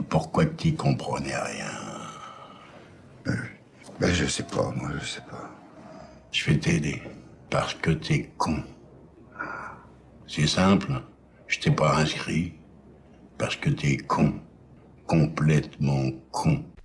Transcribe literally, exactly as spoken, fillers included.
pourquoi t'y comprenais rien? Euh, ben, je sais pas, moi, je sais pas. Je vais t'aider. Parce que t'es con. C'est simple. Je t'ai pas inscrit. Parce que t'es con. Complètement con.